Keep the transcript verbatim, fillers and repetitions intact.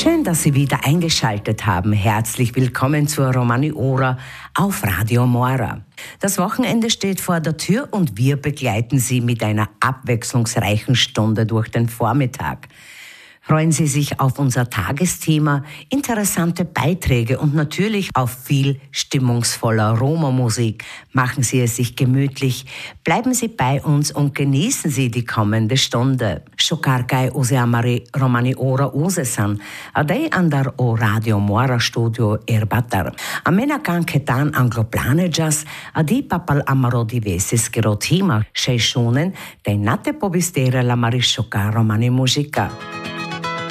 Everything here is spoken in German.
Schön, dass Sie wieder eingeschaltet haben. Herzlich willkommen zur Romani Ora auf Radio Mora. Das Wochenende steht vor der Tür und wir begleiten Sie mit einer abwechslungsreichen Stunde durch den Vormittag. Freuen Sie sich auf unser Tagesthema, interessante Beiträge und natürlich auf viel stimmungsvoller Roma-Musik. Machen Sie es sich gemütlich, bleiben Sie bei uns und genießen Sie die kommende Stunde. Shokarkai useamari Romani Ora usesan, adei andar o Radio Mora Studio erbatar. Amena kanketan angloplanejas, adi papal amaro divesis gerotima, shei shunen, dei nate pobistere la mari shokar Romani Musica.